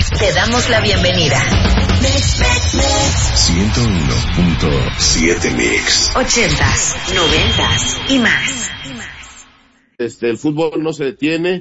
Te damos la bienvenida. 101.7 Mix. 80s, 90s y más. El fútbol no se detiene.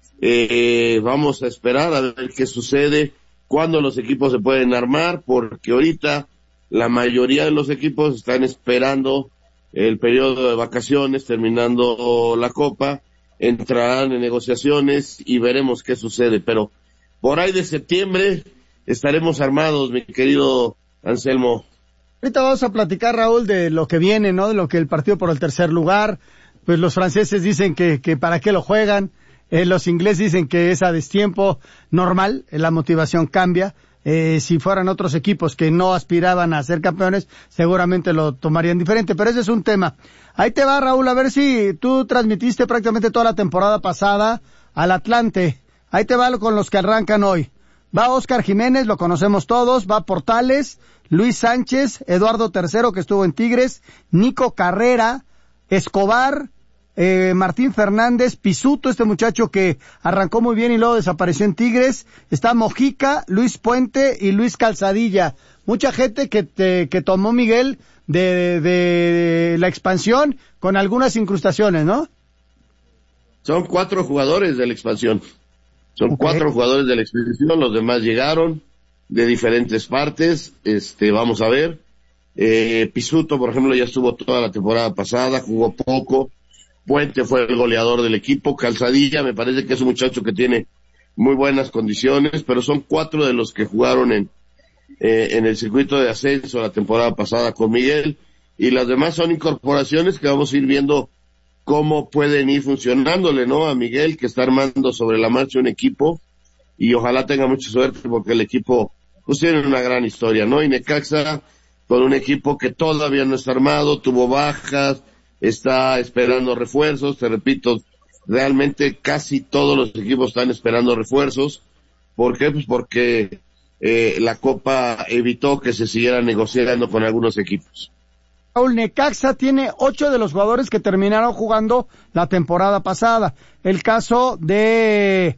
Vamos a esperar a ver qué sucede, cuándo los equipos se pueden armar, porque ahorita la mayoría de los equipos están esperando el periodo de vacaciones, terminando la Copa, entrarán en negociaciones y veremos qué sucede, pero por ahí de septiembre estaremos armados, mi querido Anselmo. Ahorita vamos a platicar, Raúl, de lo que viene, ¿no? De lo que el partido por el tercer lugar, pues los franceses dicen que para qué lo juegan, los ingleses dicen que es a destiempo normal, la motivación cambia. Si fueran otros equipos que no aspiraban a ser campeones, seguramente lo tomarían diferente, pero ese es un tema. Ahí te va, Raúl, a ver si tú transmitiste prácticamente toda la temporada pasada al Atlante. Ahí te va con los que arrancan hoy. Va Oscar Jiménez, lo conocemos todos, va Portales, Luis Sánchez, Eduardo III, que estuvo en Tigres, Nico Carrera, Escobar, Martín Fernández, Pisuto, este muchacho que arrancó muy bien y luego desapareció en Tigres, está Mojica, Luis Puente y Luis Calzadilla. Mucha gente que tomó Miguel de la expansión con algunas incrustaciones, ¿no? Son 4 jugadores de la expansión. Son okay. 4 jugadores de la expansión, los demás llegaron de diferentes partes, vamos a ver. Pisuto, por ejemplo, ya estuvo toda la temporada pasada, jugó poco. Puente fue el goleador del equipo. Calzadilla me parece que es un muchacho que tiene muy buenas condiciones, pero son 4 de los que jugaron en el circuito de ascenso la temporada pasada con Miguel, y las demás son incorporaciones que vamos a ir viendo cómo pueden ir funcionándole, ¿no? A Miguel, que está armando sobre la marcha un equipo, y ojalá tenga mucha suerte porque el equipo pues tiene una gran historia, ¿no? Y Necaxa, con un equipo que todavía no está armado, tuvo bajas, está esperando refuerzos, te repito, realmente casi todos los equipos están esperando refuerzos. ¿Por qué? Pues porque la Copa evitó que se siguiera negociando con algunos equipos. Raúl, Necaxa tiene 8 de los jugadores que terminaron jugando la temporada pasada. El caso de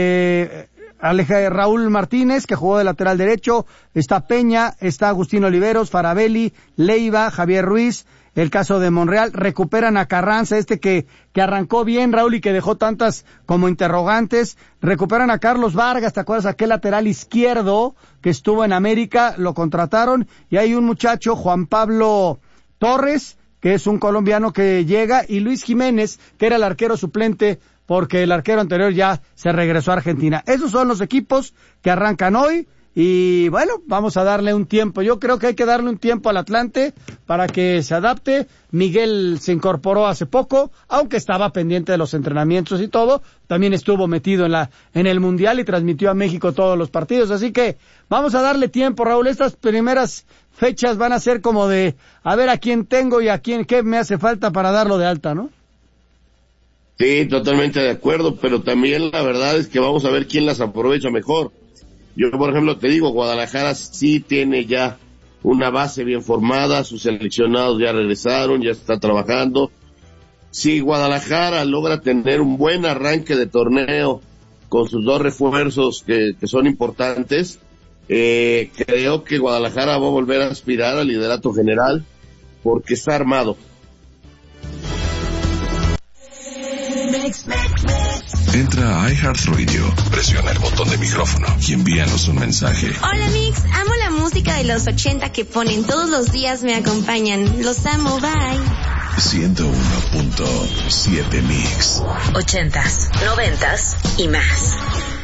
Raúl Martínez, que jugó de lateral derecho, está Peña, está Agustín Oliveros, Farabelli, Leiva, Javier Ruiz. El caso de Monreal, recuperan a Carranza, que arrancó bien, Raúl, y que dejó tantas como interrogantes. Recuperan a Carlos Vargas, ¿te acuerdas? Aquel lateral izquierdo que estuvo en América, lo contrataron. Y hay un muchacho, Juan Pablo Torres, que es un colombiano que llega, y Luis Jiménez, que era el arquero suplente, porque el arquero anterior ya se regresó a Argentina. Esos son los equipos que arrancan hoy. Y bueno, vamos a darle un tiempo. Yo creo que hay que darle un tiempo al Atlante para que se adapte. Miguel se incorporó hace poco, aunque estaba pendiente de los entrenamientos y todo. También estuvo metido en el Mundial y transmitió a México todos los partidos. Así que vamos a darle tiempo, Raúl. Estas primeras fechas van a ser como de a ver a quién tengo y a quién qué me hace falta para darlo de alta, ¿no? Sí, totalmente de acuerdo, pero también la verdad es que vamos a ver quién las aprovecha mejor. Yo, por ejemplo, te digo, Guadalajara sí tiene ya una base bien formada, sus seleccionados ya regresaron, ya está trabajando. Si Guadalajara logra tener un buen arranque de torneo con sus 2 refuerzos que son importantes, creo que Guadalajara va a volver a aspirar al liderato general porque está armado. Entra a iHeartRadio, presiona el botón de micrófono y envíanos un mensaje. Hola Mix, amo la música de los 80 que ponen todos los días, me acompañan. Los amo, bye. 101.7 Mix. 80s, 90s y más.